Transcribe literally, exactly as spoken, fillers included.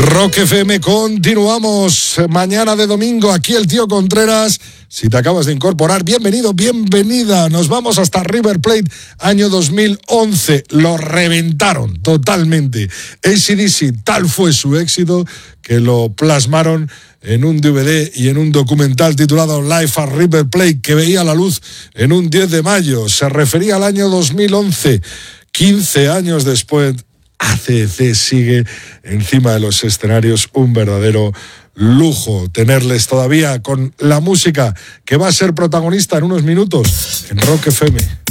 Rock F M, continuamos mañana de domingo, aquí el tío Contreras. Si te acabas de incorporar, bienvenido, bienvenida. Nos vamos hasta River Plate, año dos mil once. Lo reventaron totalmente. A C D C, tal fue su éxito que lo plasmaron en un D V D y en un documental titulado Live at River Plate, que veía la luz en un diez de mayo. Se refería al año dos mil once, quince años después. A C D C sigue encima de los escenarios, un verdadero lujo tenerles todavía con la música que va a ser protagonista en unos minutos en Rock F M.